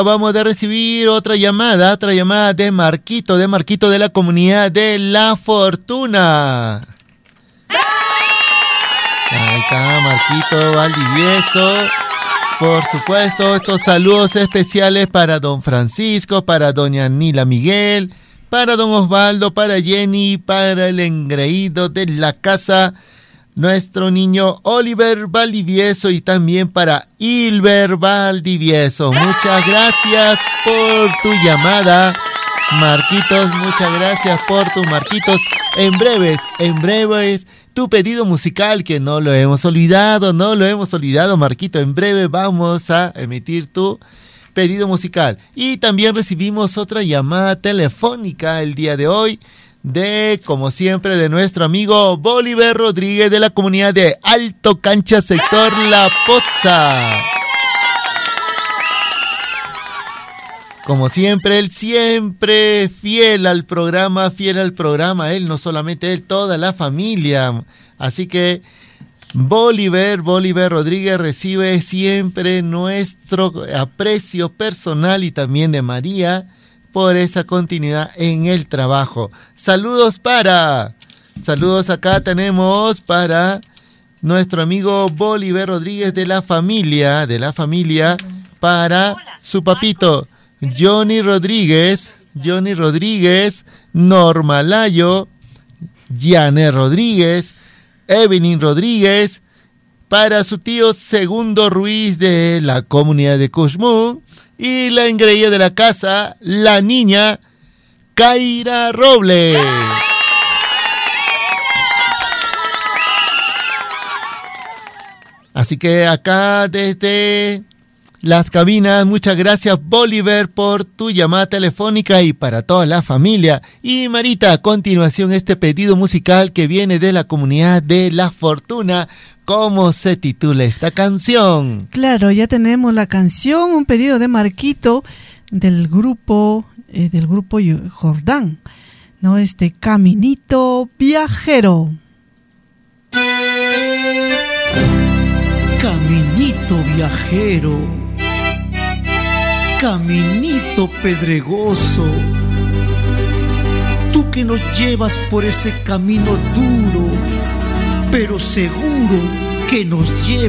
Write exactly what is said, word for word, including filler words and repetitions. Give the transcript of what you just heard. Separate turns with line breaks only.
Vamos a recibir otra llamada, otra llamada de Marquito, de Marquito de la comunidad de La Fortuna. Ahí está Marquito Valdivieso. Por supuesto, estos saludos especiales para don Francisco, para doña Nila Miguel, para don Osvaldo, para Jenny, para el engreído de la casa, nuestro niño Oliver Valdivieso, y también para Hilber Valdivieso. Muchas gracias por tu llamada, Marquitos. Muchas gracias por tus Marquitos. En breves, en breves, tu pedido musical, que no lo hemos olvidado, no lo hemos olvidado, Marquito. En breve vamos a emitir tu pedido musical. Y también recibimos otra llamada telefónica el día de hoy, de, como siempre, de nuestro amigo Bolívar Rodríguez de la comunidad de Alto Cancha, sector La Poza. Como siempre, él siempre fiel al programa, fiel al programa, él, no solamente él, toda la familia. Así que Bolívar, Bolívar Rodríguez recibe siempre nuestro aprecio personal y también de María por esa continuidad en el trabajo. Saludos para, saludos acá tenemos para nuestro amigo Bolívar Rodríguez de la familia, de la familia, para su papito Johnny Rodríguez, Johnny Rodríguez, Norma Layo, Janet Rodríguez, Evelyn Rodríguez, para su tío Segundo Ruiz de la comunidad de Cushmú, y la engreída de la casa, la niña Kaira Robles. Así que acá desde las cabinas, muchas gracias Bolívar por tu llamada telefónica y para toda la familia. Y Marita, a continuación este pedido musical que viene de la comunidad de La Fortuna. ¿Cómo se titula esta canción?
Claro, ya tenemos la canción, un pedido de Marquito del grupo eh, del grupo Jordán, ¿no? Este Caminito Viajero.
Caminito viajero, caminito pedregoso, tú que nos llevas por ese camino duro, pero seguro que nos lleva